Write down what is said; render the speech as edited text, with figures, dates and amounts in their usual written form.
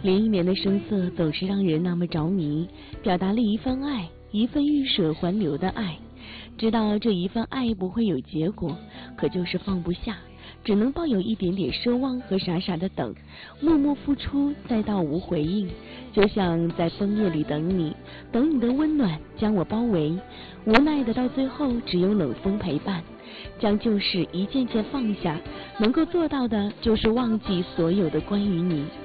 林忆莲的声色总是让人那么着迷，表达了一份爱，一份欲舍还留的爱。知道这一份爱不会有结果，可就是放不下，只能抱有一点点奢望和傻傻的等，默默付出，再到无回应。就像在枫叶里等你，等你的温暖将我包围，无奈的到最后只有冷风陪伴。将旧事一件件放下，能够做到的就是忘记所有的关于你。